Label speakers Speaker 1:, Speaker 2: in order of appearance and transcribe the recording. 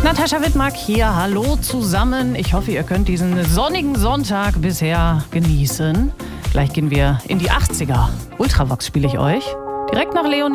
Speaker 1: Natascha Wittmark hier, hallo zusammen. Ich hoffe, ihr könnt diesen sonnigen Sonntag bisher genießen. Gleich gehen wir in die 80er. Ultravox spiele ich euch. Direkt nach Leonie.